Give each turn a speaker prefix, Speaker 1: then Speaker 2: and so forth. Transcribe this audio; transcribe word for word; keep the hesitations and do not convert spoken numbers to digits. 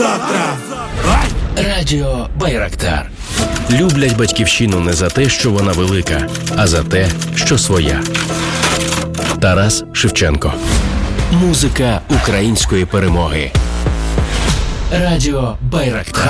Speaker 1: завтра.
Speaker 2: Радіо Байрактар. Люблять батьківщину не за те, що вона велика, а за те, що своя. Тарас Шевченко. Музика української перемоги. Радіо Байрактар.